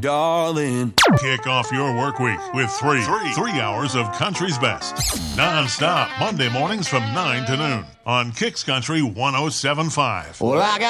darling. Kick off your work week with three hours of country's best. Non-stop Monday mornings from 9 to noon on Kicks Country 107.5. Well, I got